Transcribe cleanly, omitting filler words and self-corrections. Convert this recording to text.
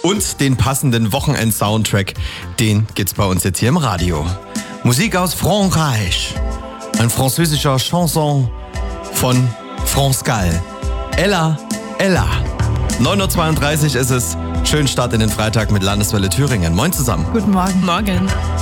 Und den passenden Wochenend-Soundtrack, den gibt's bei uns jetzt hier im Radio. Musik aus Frankreich. Ein französischer Chanson von France Gall. Ella, Ella. 9.32 Uhr ist es. Schönen Start in den Freitag mit Landeswelle Thüringen. Moin zusammen. Guten Morgen. Morgen.